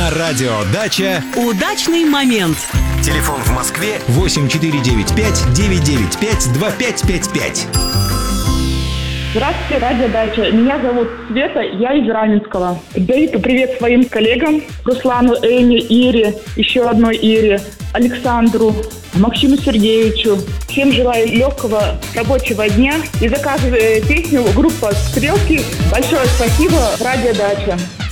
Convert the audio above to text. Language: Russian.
На радио «Дача» удачный момент. телефон в Москве 8495-995-2555. Здравствуйте, радио «Дача». Меня зовут Света, я из Раменского. Передаю привет своим коллегам: Руслану, Эне, Ире, еще одной Ире, Александру, Максиму Сергеевичу. Всем желаю легкого рабочего дня и заказываю песню группа «Стрелки». Большое спасибо, радио «Дача».